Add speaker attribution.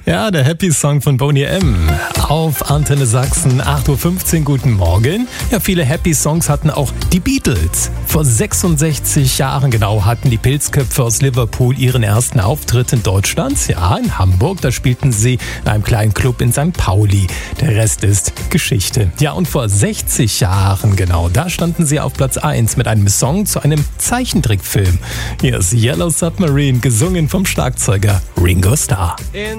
Speaker 1: Ja, der Happy Song von Boney M. Auf Antenne Sachsen, 8.15 Uhr, guten Morgen. Ja, viele Happy Songs hatten auch die Beatles. Vor 66 Jahren genau hatten die Pilzköpfe aus Liverpool ihren ersten Auftritt in Deutschland. Ja, in Hamburg, da spielten sie in einem kleinen Club in St. Pauli. Der Rest ist Geschichte. Ja, und vor 60 Jahren genau, da standen sie auf Platz 1 mit einem Song zu einem Zeichentrickfilm. Hier ist Yellow Submarine, gesungen vom Schlagzeuger Ringo Starr.